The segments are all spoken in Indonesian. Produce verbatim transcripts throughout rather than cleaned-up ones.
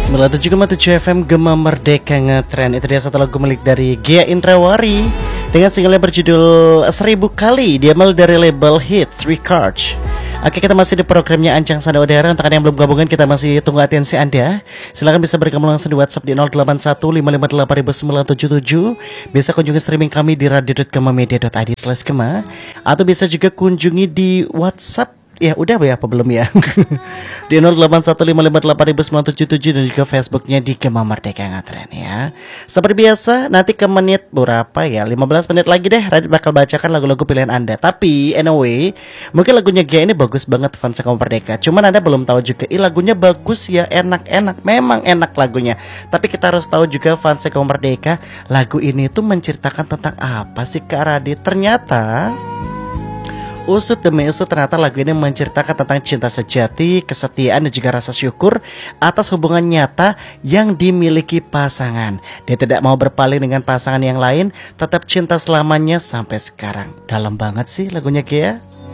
sembilan puluh tujuh koma tujuh F M Gema Merdeka Ngetren. Itu dia satu lagu milik dari Gia Indrawari dengan singlenya berjudul Seribu Kali. Dia mail dari label Hits Records. Oke, kita masih di programnya Ancang Sanda Udara. Untuk yang belum gabungan, kita masih tunggu atensi Anda. Silahkan bisa bergabung langsung di WhatsApp di nol delapan satu lima lima delapan sembilan tujuh tujuh. Bisa kunjungi streaming kami di radio dot gema media dot i d slash gema. Atau bisa juga kunjungi di WhatsApp. Ya udah ya apa belum ya di nol delapan satu lima lima delapan sembilan tujuh tujuh dan juga Facebooknya di Gema Merdeka Ngetren ya. Seperti biasa nanti ke menit berapa ya, lima belas menit lagi deh Radit bakal bacakan lagu-lagu pilihan Anda. Tapi anyway, mungkin lagunya Gia ini bagus banget fans Gema Merdeka. Cuman Anda belum tahu juga, ih lagunya bagus ya, enak-enak, memang enak lagunya. Tapi kita harus tahu juga fans Gema Merdeka, lagu ini tuh menceritakan tentang apa sih Kak Radit? Ternyata usut demi usut ternyata lagu ini menceritakan tentang cinta sejati, kesetiaan dan juga rasa syukur atas hubungan nyata yang dimiliki pasangan. Dia tidak mau berpaling dengan pasangan yang lain, tetap cinta selamanya sampai sekarang. Dalam banget sih lagunya Gia.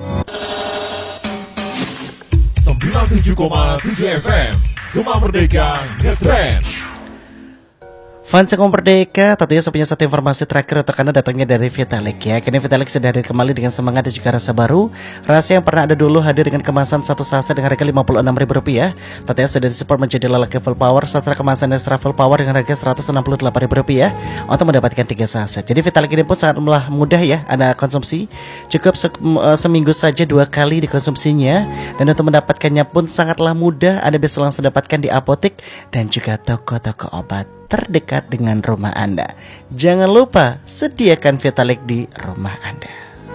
sembilan puluh tujuh koma tujuh F M Gema Merdeka Ngetren. Fans Gema Merdeka, tentunya saya punya satu informasi terakhir untuk Anda, datangnya dari Vitalik ya. Kini Vitalik sudah hadir kembali dengan semangat dan juga rasa baru. Rasa yang pernah ada dulu hadir dengan kemasan satu saset dengan harga lima puluh enam ribu rupiah. Tentunya sudah disupport menjadi lelaki full power. Setelah kemasan extra full power dengan harga seratus enam puluh delapan ribu rupiah untuk mendapatkan tiga saset. Jadi Vitalik ini pun sangat mudah ya Anda konsumsi. Cukup se- seminggu saja dua kali dikonsumsinya. Dan untuk mendapatkannya pun sangatlah mudah. Anda bisa langsung dapatkan di apotek dan juga toko-toko obat terdekat dengan rumah Anda. Jangan lupa sediakan Vitalik di rumah Anda.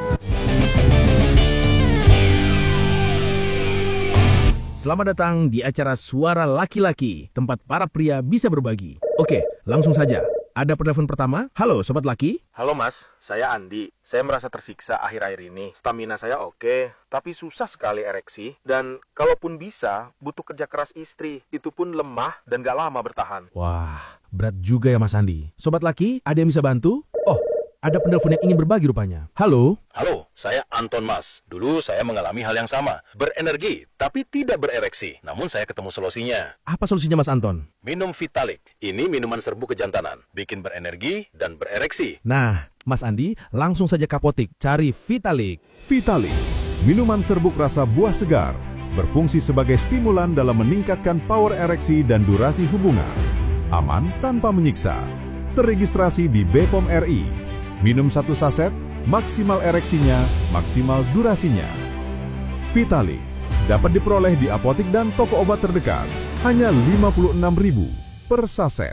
Selamat datang di acara Suara Laki-Laki, tempat para pria bisa berbagi. Oke, langsung saja. Ada penelpon pertama. Halo Sobat Laki. Halo Mas, saya Andi. Saya merasa tersiksa akhir-akhir ini. Stamina saya oke, tapi susah sekali ereksi. Dan kalaupun bisa, butuh kerja keras istri. Itu pun lemah dan gak lama bertahan. Wah, berat juga ya Mas Andi. Sobat Laki, ada yang bisa bantu? Oh, ada penelpon yang ingin berbagi rupanya. Halo. Halo, saya Anton Mas. Dulu saya mengalami hal yang sama. Berenergi, tapi tidak berereksi. Namun saya ketemu solusinya. Apa solusinya Mas Anton? Minum Vitalik. Ini minuman serbu kejantanan. Bikin berenergi dan berereksi. Nah, Mas Andi, langsung saja ke apotek, cari Vitalik. Vitalik, minuman serbuk rasa buah segar, berfungsi sebagai stimulan dalam meningkatkan power ereksi dan durasi hubungan. Aman tanpa menyiksa. Terregistrasi di B P O M R I. Minum satu saset, maksimal ereksinya, maksimal durasinya. Vitalik dapat diperoleh di apotek dan toko obat terdekat. Hanya lima puluh enam ribu per saset.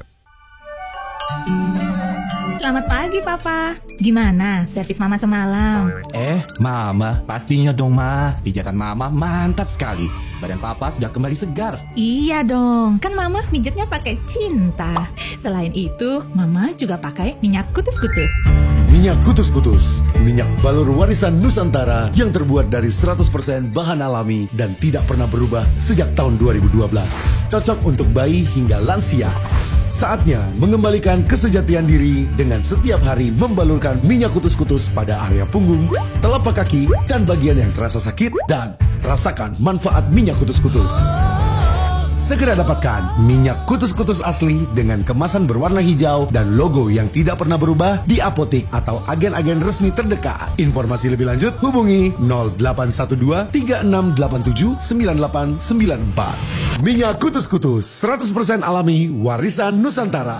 Selamat pagi, Papa. Gimana servis Mama semalam? Eh, Mama, pastinya dong, Ma. Pijatan Mama mantap sekali. Badan Papa sudah kembali segar. Iya dong, kan Mama pijatnya pakai cinta. Selain itu, Mama juga pakai minyak kutus-kutus. Minyak kutus-kutus, minyak balur warisan Nusantara yang terbuat dari seratus persen bahan alami dan tidak pernah berubah sejak tahun dua ribu dua belas. Cocok untuk bayi hingga lansia. Saatnya mengembalikan kesejatian diri dengan setiap hari membalurkan minyak kutus-kutus pada area punggung, telapak kaki, dan bagian yang terasa sakit, dan rasakan manfaat minyak kutus-kutus. Segera dapatkan minyak kutus-kutus asli dengan kemasan berwarna hijau dan logo yang tidak pernah berubah di apotek atau agen-agen resmi terdekat. Informasi lebih lanjut hubungi nol delapan satu dua tiga enam delapan tujuh sembilan delapan sembilan empat. Minyak kutus-kutus seratus persen alami warisan Nusantara.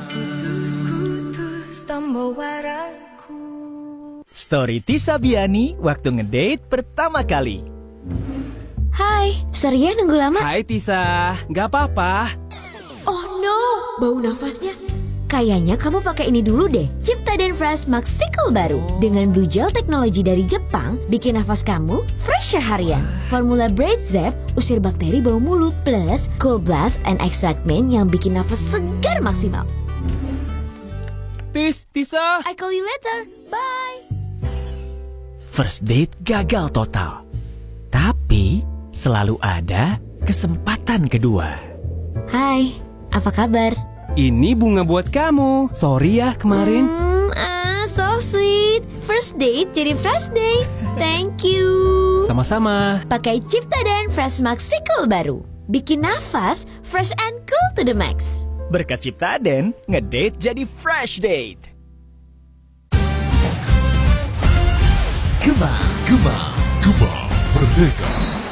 Story Tisa Biani waktu ngedate pertama kali. Hai, sorry ya nunggu lama. Hai Tisa, gak apa-apa. Oh no, bau nafasnya. Kayaknya kamu pakai ini dulu deh, Ciptaden Fresh Maxicle baru. Dengan Blue Gel teknologi dari Jepang, bikin nafas kamu fresh seharian. Formula Braid Zep, usir bakteri bau mulut, plus Cold Blast and Extract Mint yang bikin nafas segar maksimal. Tis, Tisa. I call you later, bye. First date gagal total. Tapi selalu ada kesempatan kedua. Hai, apa kabar? Ini bunga buat kamu. Sorry ya kemarin. Hmm, ah, so sweet. First date jadi fresh day. Thank you. Sama-sama. Pakai Ciptaden Fresh Maxicle baru. bikin nafas fresh and cool to the max. Berkat Ciptaden, ngedate jadi fresh date. Gema, Gema, Gema Merdeka.